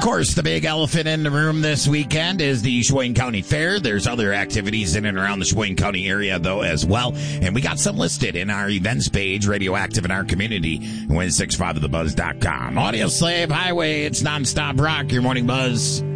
course, the big elephant in the room this weekend is the Sheboygan County Fair. There's other activities in and around the Sheboygan County area, though, as well. And we got some listed in our events page, Radioactive in Our Community, 1065thebuzz.com. Audio Slave Highway, it's nonstop rock, your morning buzz.